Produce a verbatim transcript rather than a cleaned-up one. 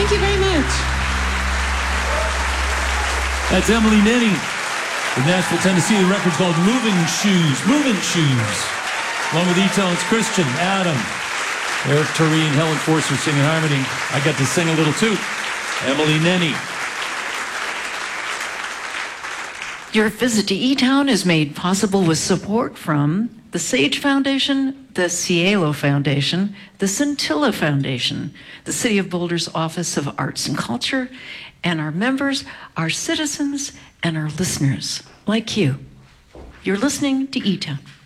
Thank you very much. That's Emily Nenny from Nashville, Tennessee. The record's called Moving Shoes. Moving Shoes. Along with E-Tones, Christian, Adam, Eric Tureen, Helen Forster singing harmony. I got to sing a little too. Emily Nenny. Your visit to E-Town is made possible with support from the Sage Foundation, the Cielo Foundation, the Scintilla Foundation, the City of Boulder's Office of Arts and Culture, and our members, our citizens, and our listeners, like you. You're listening to E-Town.